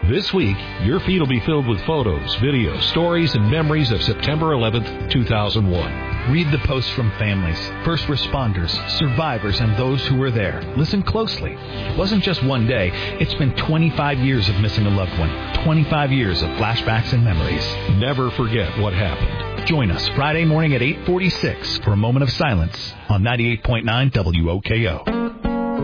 This week, your feed will be filled with photos, videos, stories, and memories of September 11th, 2001. Read the posts from families, first responders, survivors, and those who were there. Listen closely. It wasn't just one day. It's been 25 years of missing a loved one. 25 years of flashbacks and memories. Never forget what happened. Join us Friday morning at 8:46 for a moment of silence on 98.9 WOKO.